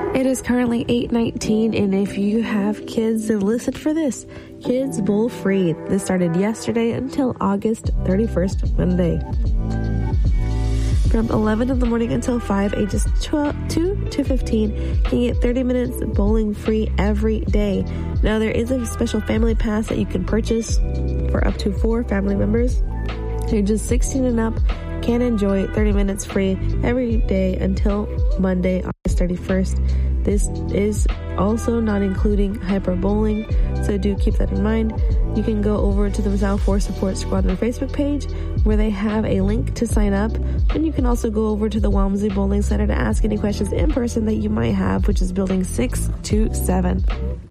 It is currently 8:19, and if you have kids, then listen for this. Kids Bowl Free. This started yesterday until August 31st, Monday. From 11 in the morning until 5, ages 2 to 15 can get 30 minutes bowling free every day. Now, there is a special family pass that you can purchase for up to 4 family members. Ages 16 and up can enjoy 30 minutes free every day until Monday, August 31st. This is also not including hyper bowling, so do keep that in mind. You can go over to the South Force Support Squadron Facebook page where they have a link to sign up, and you can also go over to the Walmsley Bowling Center to ask any questions in person that you might have, which is building 627.